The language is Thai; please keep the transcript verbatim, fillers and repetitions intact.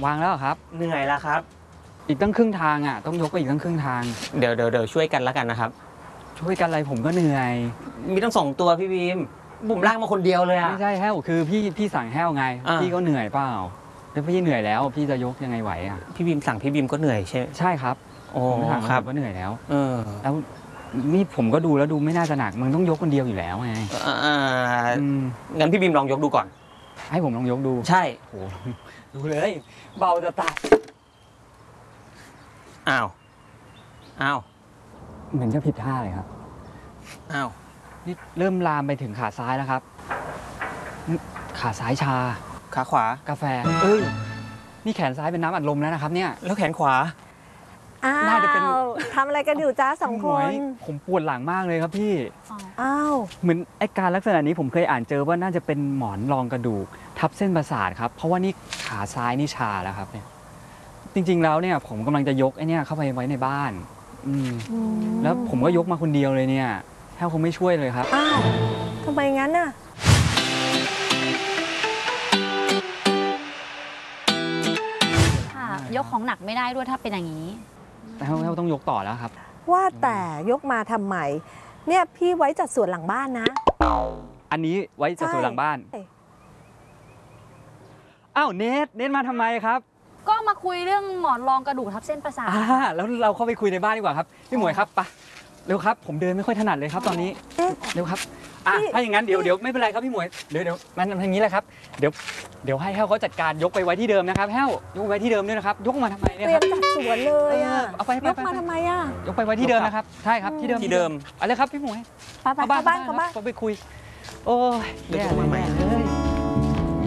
วางแล้วครับเหนื่อยแล้วครับอีกตั้งครึ่งทางอ่ะต้องยกไปอีกตั้งครึ่งทางเดี๋ยวเดี๋ยวเดี๋ยวช่วยกันแล้วกันนะครับช่วยกันอะไรผมก็เหนื่อยมีตั้งสองตัวพี่บีมผมลากมาคนเดียวเลยอะไม่ใช่แห้วคือพี่พี่สั่งแห้วไงพี่ก็เหนื่อยเปล่าแล้วพี่เหนื่อยแล้วพี่จะยกยังไงไหวอ่ะพี่บีมสั่งพี่บีมก็เหนื่อยใช่ใช่ครับโอ้ครับก็เหนื่อยแล้วเออแล้วนี่ผมก็ดูแล้วดูไม่น่าจะหนักมึงต้องยกคนเดียวอยู่แล้วไงอ่างั้นพี่บีมลองยกดูก่อนให้ผมลองยกดูใช่โอ้ดูเลยเบาจะตายอ้าวอ้าวเหมือนจะผิดท่าเลยครับอ้าวนี่เริ่มลามไปถึงขาซ้ายแล้วครับขาซ้ายชาขาขวากาแฟเออนี่แขนซ้ายเป็นน้ำอัดลมแล้วนะครับเนี่ยแล้วแขนขวาอ้าวทำอะไรกันอยู่จ้าสองคนผมปวดหลังมากเลยครับพี่อ้าวเหมือนไอ้การลักษณะนี้ผมเคยอ่านเจอว่าน่าจะเป็นหมอนรองกระดูกทับเส้นประสาทครับเพราะว่านี่ขาซ้ายนี่ชาแล้วครับเนี่ยจริงๆแล้วเนี่ยผมกำลังจะยกไอ้นี่เข้าไปไว้ในบ้านอืมแล้วผมก็ยกมาคนเดียวเลยเนี่ยแท้คงไม่ช่วยเลยครับอ้าวทำไมงั้นน่ะค่ะยกของหนักไม่ได้ด้วยถ้าเป็นอย่างนี้แต่เราต้องยกต่อแล้วครับว่าแต่ยกมาทำไมเนี่ยพี่ไว้จัดสวนหลังบ้านนะอันนี้ไว้จัดสวนหลังบ้านอ้าวเนทเนทมาทำไมครับก็มาคุยเรื่องหมอนรองกระดูกทับเส้นประสาทแล้วเราเข้าไปคุยในบ้านดีกว่าครับพี่หมวยครับไปเร็วครับผมเดินไม่ค่อยถนัดเลยครับตอนนี้เร็วครับอ่ะถ้าอย่างนั้นเดี๋ยวเดี๋ยวไม่เป็นไรครับพี่หมวยเดี๋ยวเดี๋ยวมันอย่างนี้แหละครับเดี๋ยวเดี๋ยวให้แห้วเขาจัดการยกไปไว้ที่เดิมนะครับแห้วยกไว้ที่เดิมด้วยนะครับยกมาทำไมเนี่ยเตรียมจัดสวนเลยอ่ะเอาไปยกมาทำไมอ่ะยกไปไว้ที่เดิมนะครับใช่ครับที่เดิมที่เดิมอะไรครับพี่หมวยไปไปบ้านเข้าบ้านไปคุยโอ้ยเดี๋ยวมาใหม่